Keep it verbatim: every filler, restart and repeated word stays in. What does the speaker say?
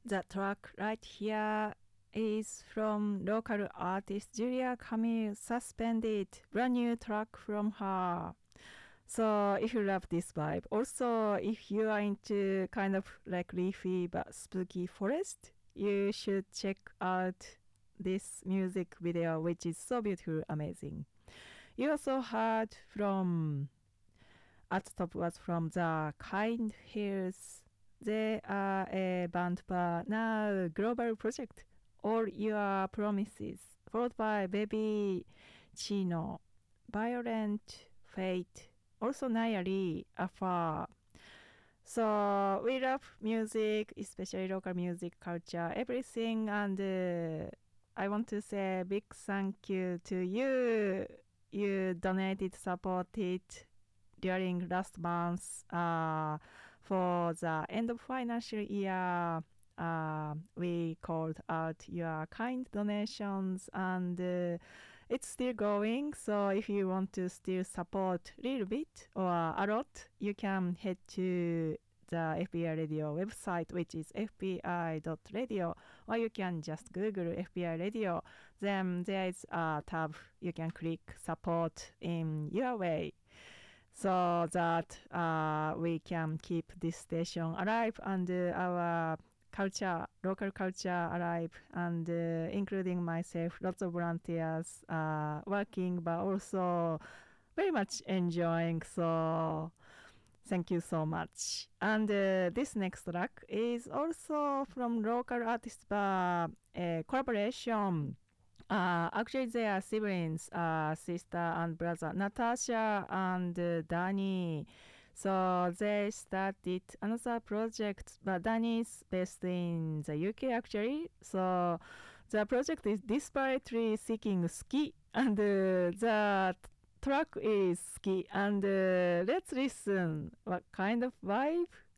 The track right here is from local artist Julia Camille Suspended, brand new track from her. So if you love this vibe, also if you are into kind of like leafy but spooky forest, you should check out this music video, which is so beautiful, amazing. You also heard from at the top was from the Kind Hills. They are a band but now global project. All Your Promises, followed by Baby Chino, Violent Fate, also Nayari, Afar. So we love music, especially local music culture, everything, and uh, I want to say a big thank you to you. You donated, supported during last month uh, for the end of financial year. Uh, we called out your kind donations, and uh, it's still going. So if you want to still support a little bit or a lot, you can head to the F B I Radio website, which is f b i dot radio, or you can just Google F B I Radio. Then there is a tab you can click support in your way, so that uh, we can keep this station alive and uh, our culture, local culture alive, and uh, including myself, lots of volunteers uh, working, but also very much enjoying. So thank you so much. And uh, this next track is also from local artists, but a collaboration. Uh, actually, they are siblings, uh, sister and brother, Natasha and uh, Danny. So they started another project, but Danny is based in the U K actually. So the project is Desperately Seeking Ski, and uh, the track is Ski. And uh, let's listen what kind of vibe